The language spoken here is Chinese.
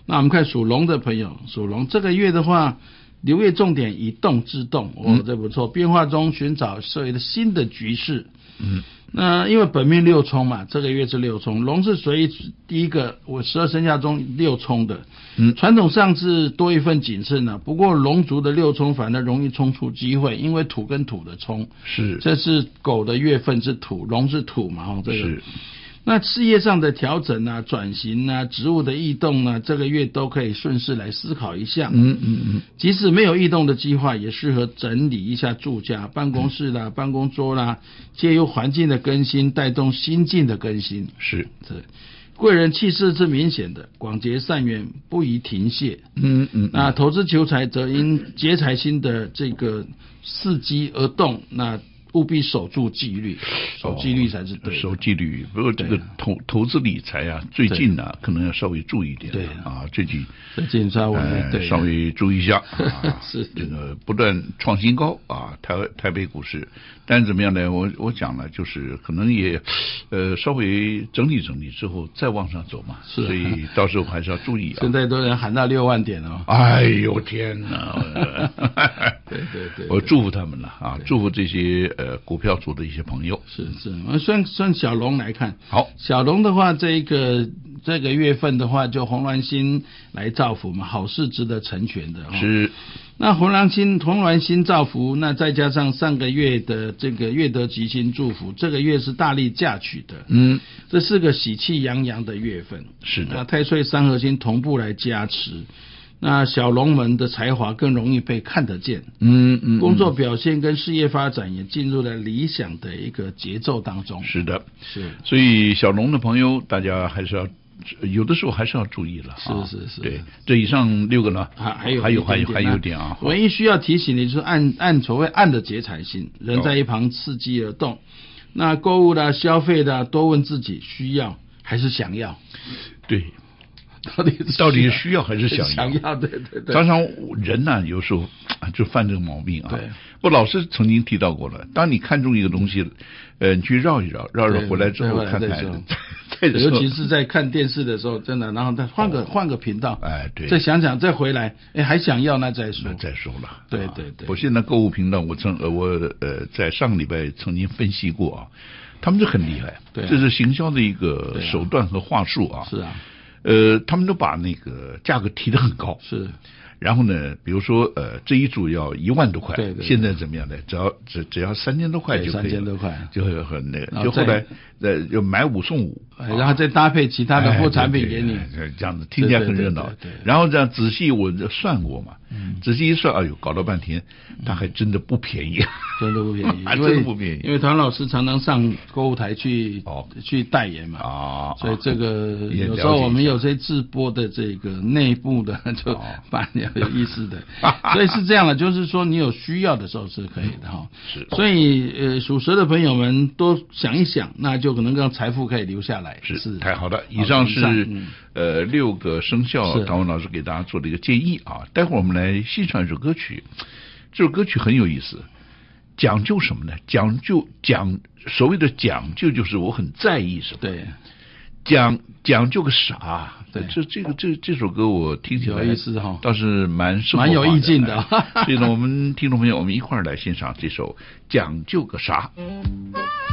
那我们看属龙的朋友，属龙这个月的话，流月重点以动制动，这不错。变化中寻找所谓的新的局势。那因为本命六冲嘛，这个月是六冲，龙是属于第一个我12生肖中六冲的。传统上是多一份谨慎不过龙族的六冲反而容易冲出机会，因为土跟土的冲。是，这是狗的月份是土，龙是土嘛，这个是。那事业上的调整转型职务的异动这个月都可以顺势来思考一下。即使没有异动的计划，也适合整理一下住家、办公室办公桌借由环境的更新，带动心境的更新。是，贵人气势是明显的，广结善缘，不宜停歇。那投资求财则因劫财星的这个伺机而动，那务必守住纪律，守纪律才是对的。守纪律，不过这个投资理财最近可能要稍微注意一点。对最近稍微注意一下。是这个不断创新高台北股市，但是怎么样呢？我讲了，就是可能也稍微整理整理之后再往上走嘛。是，所以到时候还是要注意。现在都能喊到6万点哦！哎呦天哪！对，我祝福他们了祝福这些股票组的一些朋友。是，我算小龙来看。好，小龙的话，这个月份的话，就红鸾星来造福嘛，好事值得成全的。是，那红鸾星造福，那再加上上个月的这个月德吉星祝福，这个月是大力嫁娶的。这是个喜气洋洋的月份。是的，那太岁三合星同步来加持。那小龙们的才华更容易被看得见。工作表现跟事业发展也进入了理想的一个节奏当中。是的，是。所以小龙的朋友，大家还是要有的时候还是要注意了。是。对，这以上6个呢，还有一点唯一需要提醒的就是按所谓暗的劫财星，人在一旁伺机而动。那购物消费多问自己需要还是想要。对。到底需要还是想要？对。常常人有时候就犯这个毛病对，我老师曾经提到过了，当你看中一个东西，你去绕一绕回来之后看看，尤其是在看电视的时候，真的，然后再换个频道，对，再想想，再回来，还想要那再说了。对。我现在购物频道，我在上个礼拜曾经分析过他们就很厉害，对，这是行销的一个手段和话术是啊。他们都把那个价格提得很高，是。然后呢，比如说这一组要1万多块，对，现在怎么样呢？只要3000多块就可以了，3000多块就会很那个，就后来就买5送5，然后再搭配其他的副产品给你，这样子听起来很热闹。对，然后这样仔细我算过嘛，仔细一算，哎呦，搞了半天，它还真的不便宜，真的不便宜，真的不便宜。因为唐老师常常上购物台去代言嘛，所以这个有时候我们有些直播的这个内部的就办有意思的，所以是这样的，就是说你有需要的时候是可以的是，所以属蛇的朋友们多想一想，那就可能让财富可以留下来。是太好了。以上是6个生肖，唐文老师给大家做的一个建议待会儿我们来欣赏一首歌曲，这首歌曲很有意思，讲究什么呢？所谓的讲究就是我很在意什么。对。讲究个啥？对，这首歌我听起来有意思倒是蛮有意境的。所以呢，我们听众朋友，我们一块儿来欣赏这首《讲究个啥》。